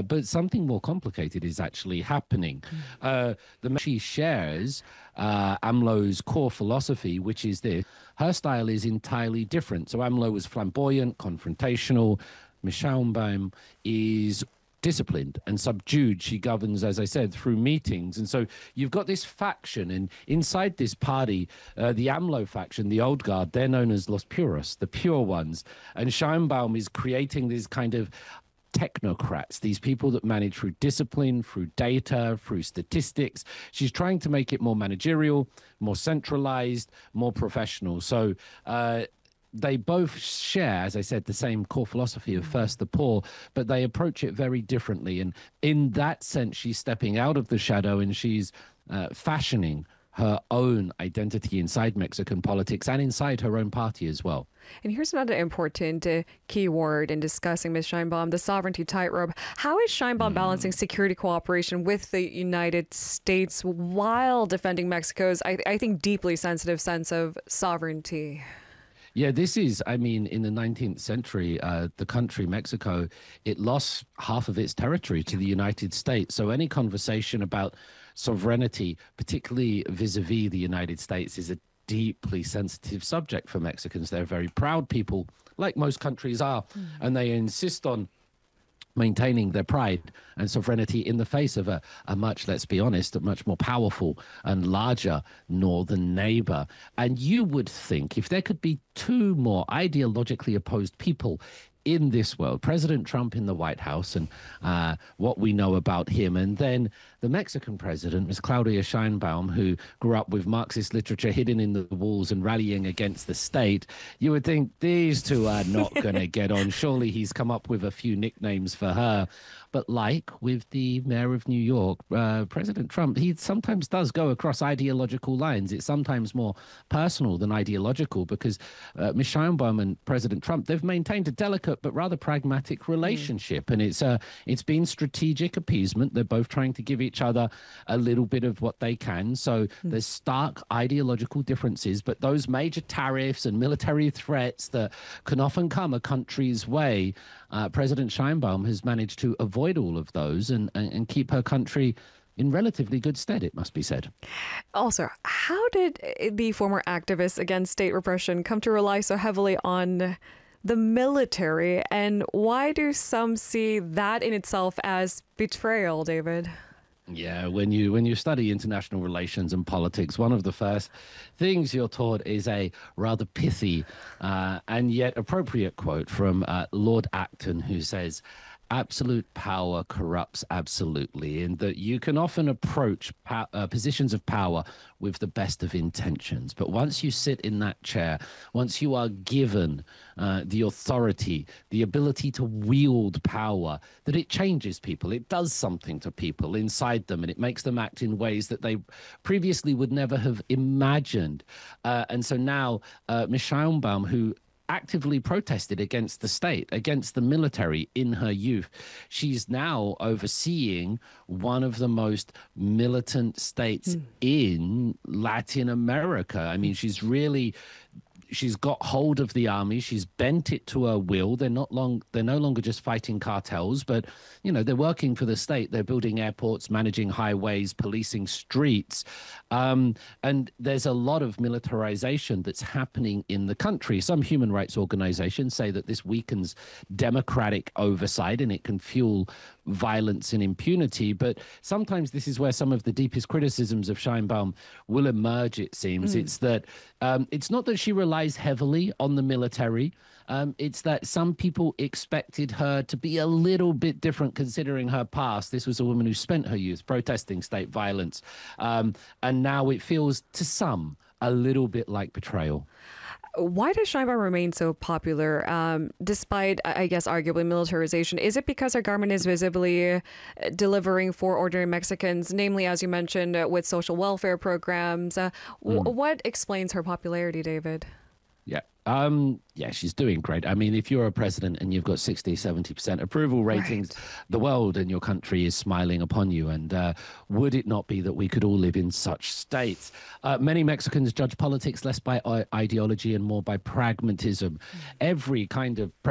but something more complicated is actually happening. She shares AMLO's core philosophy, which is this. Her style is entirely different. So AMLO was flamboyant, confrontational. Ms. Schauenbaum is disciplined and subdued. She governs, as I said, through meetings. And so you've got this faction, and inside this party, the AMLO faction, the old guard, they're known as Los Puros, the pure ones. And Scheinbaum is creating this kind of technocrats, these people that manage through discipline, through data, through statistics. She's trying to make it more managerial, more centralized, more professional. So they both share, as I said, the same core philosophy of first the poor, but they approach it very differently. And in that sense, she's stepping out of the shadow and she's fashioning her own identity inside Mexican politics and inside her own party as well. And here's another important keyword in discussing Ms. Scheinbaum, the sovereignty tightrope. How is Scheinbaum balancing security cooperation with the United States while defending Mexico's, I think, deeply sensitive sense of sovereignty? Yeah, this is, I mean, in the 19th century, the country, Mexico, it lost half of its territory to the United States. So any conversation about sovereignty, particularly vis-a-vis the United States, is a deeply sensitive subject for Mexicans. They're very proud people, like most countries are, and they insist on maintaining their pride and sovereignty in the face of a much, let's be honest, a much more powerful and larger northern neighbor. And you would think if there could be two more ideologically opposed people in this world, President Trump in the White House and what we know about him, and then the Mexican president, Ms. Claudia Sheinbaum, who grew up with Marxist literature hidden in the walls and rallying against the state, you would think these two are not going to get on. Surely he's come up with a few nicknames for her. But like with the mayor of New York, President Trump, he sometimes does go across ideological lines. It's sometimes more personal than ideological because Ms. Scheinbaum and President Trump, they've maintained a delicate but rather pragmatic relationship. And it's been strategic appeasement. They're both trying to give each other a little bit of what they can. So there's stark ideological differences, but those major tariffs and military threats that can often come a country's way, President Scheinbaum has managed to avoid all of those and keep her country in relatively good stead, it must be said. Also, how did the former activists against state repression come to rely so heavily on the military, and why do some see that in itself as betrayal, David? Yeah, when you study international relations and politics, one of the first things you're taught is a rather pithy and yet appropriate quote from Lord Acton, who says, "Absolute power corrupts absolutely," and that you can often approach positions of power with the best of intentions. But once you sit in that chair, once you are given the authority, the ability to wield power, that it changes people. It does something to people inside them, and it makes them act in ways that they previously would never have imagined. And so now Ms. Scheinbaum, who actively protested against the state, against the military in her youth. She's now overseeing one of the most militant states in Latin America. I mean, she's got hold of the army. She's bent it to her will. They're no longer just fighting cartels, but they're working for the state. They're building airports, managing highways, policing streets, and there's a lot of militarization that's happening in the country. Some human rights organizations say that this weakens democratic oversight and it can fuel violence and impunity. But sometimes this is where some of the deepest criticisms of Scheinbaum will emerge, it seems. It's that it's not that she relies heavily on the military. It's that some people expected her to be a little bit different considering her past. This was a woman who spent her youth protesting state violence. And now it feels to some a little bit like betrayal. Why does Scheinbaum remain so popular, despite, I guess, arguably militarization? Is it because her government is visibly delivering for ordinary Mexicans, namely, as you mentioned, with social welfare programs? What explains her popularity, David? Yeah, she's doing great. I mean, if you're a president and you've got 60-70% approval ratings, the world and your country is smiling upon you. And would it not be that we could all live in such states? Many Mexicans judge politics less by ideology and more by pragmatism. Every kind of